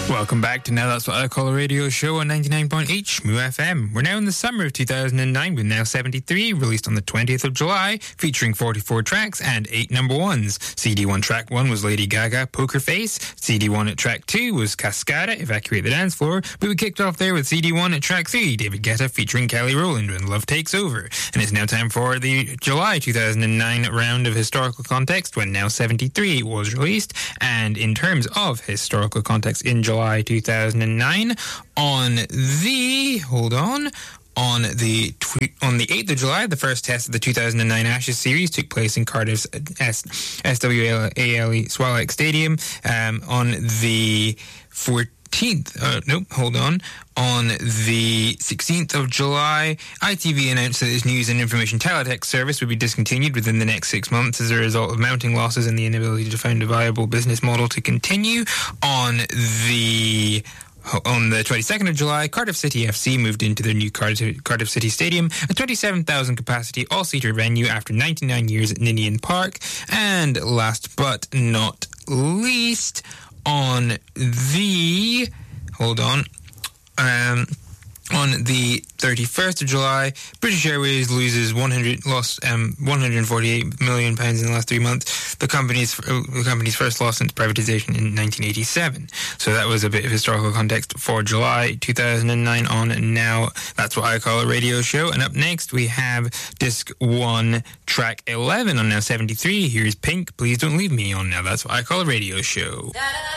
Welcome back to Now That's What I Call a Radio Show on 99.8 Shmoo FM. We're now in the summer of 2009 with Now 73, released on the 20th of July, featuring 44 tracks and 8 number ones. CD1 track 1 was Lady Gaga, Poker Face. CD1 at track 2 was Cascada, Evacuate the Dance Floor. But we kicked off there with CD1 at track 3, David Guetta featuring Kelly Rowland, When Love Takes Over. And it's now time for the July 2009 round of historical context, when Now 73 was released. And in terms of historical context in July 2009, on the 8th of July, the first test of the 2009 Ashes series took place in Cardiff's SWALE Swallow Stadium. On the 14th, on the 16th of July, ITV announced that its news and information teletext service would be discontinued within the next 6 months as a result of mounting losses and the inability to find a viable business model to continue. On the 22nd of July, Cardiff City FC moved into their new Cardiff City Stadium, a 27,000 capacity all-seater venue after 99 years at Ninian Park. And last but not least, on the 31st of July, British Airways lost £148 million in the last 3 months. The company's first loss since privatisation in 1987. So that was a bit of historical context for July 2009 on Now That's What I Call a Radio Show. And up next we have Disc 1, Track 11 on Now 73. Here's Pink, Please Don't Leave Me on Now That's What I Call a Radio Show.